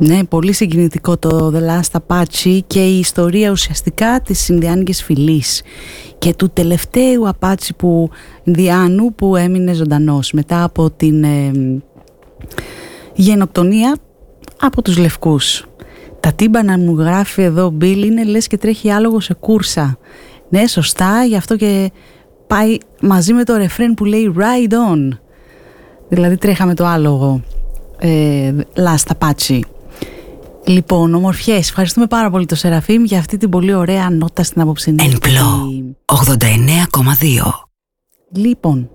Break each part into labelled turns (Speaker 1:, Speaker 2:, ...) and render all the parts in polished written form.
Speaker 1: Ναι, πολύ συγκινητικό το The Last Apache και η ιστορία ουσιαστικά της Ινδιάνικης φυλής και του τελευταίου Απάτσι Ινδιάνου που έμεινε ζωντανός μετά από την γενοκτονία από τους Λευκούς. Τα τύμπανα μου γράφει εδώ ο Bill είναι λες και τρέχει άλογο σε κούρσα. Ναι, σωστά, γι' αυτό και πάει μαζί με το ρεφρέν που λέει Ride on. Δηλαδή τρέχαμε το άλογο. Last Apache. Λοιπόν, ομορφιές, ευχαριστούμε πάρα πολύ το Σεραφείμ για αυτή την πολύ ωραία νότα στην απόψινή.
Speaker 2: Ενπλό 89,2.
Speaker 1: Λοιπόν,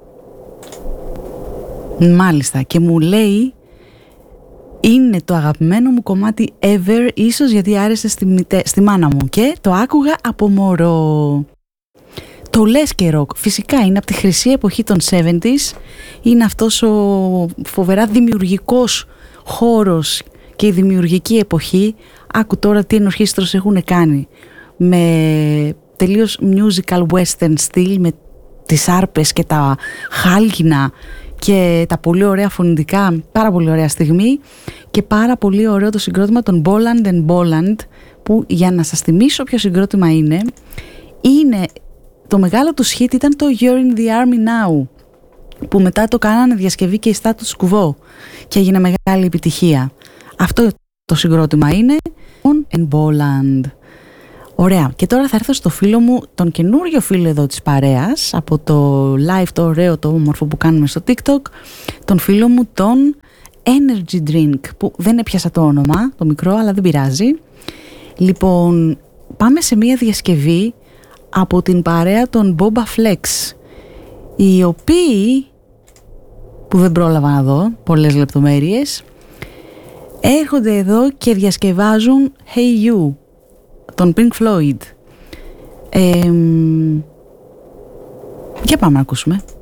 Speaker 1: μάλιστα, και μου λέει είναι το αγαπημένο μου κομμάτι ever, ίσως γιατί άρεσε στη μάνα μου και το άκουγα από μωρό. Το λες και ροκ, φυσικά είναι από τη χρυσή εποχή των 70s, είναι αυτός ο φοβερά δημιουργικός χώρος και η δημιουργική εποχή. Άκου τώρα τι ενορχήστρος έχουν κάνει με τελείως musical western στυλ, με τις άρπες και τα χάλκινα και τα πολύ ωραία φωνητικά, πάρα πολύ ωραία στιγμή και πάρα πολύ ωραίο το συγκρότημα των Bolland and Bolland, που για να σας θυμίσω ποιο συγκρότημα είναι το μεγάλο του hit ήταν το You're in the Army Now, που μετά το κάνανε διασκευή και η Status Quo και έγινε μεγάλη επιτυχία. Αυτό το συγκρότημα είναι and Bolland. Ωραία, και τώρα θα έρθω στο φίλο μου, τον καινούριο φίλο εδώ της παρέας, από το live το ωραίο, το όμορφο που κάνουμε στο TikTok, τον φίλο μου τον Energy Drink, που δεν έπιασα το όνομα, το μικρό, αλλά δεν πειράζει. Λοιπόν, πάμε σε μια διασκευή από την παρέα των Boba Flex, οι οποίοι, που δεν πρόλαβα να δω πολλές λεπτομέρειες, έρχονται εδώ και διασκευάζουν Hey You, τον Pink Floyd. Για πάμε να ακούσουμε.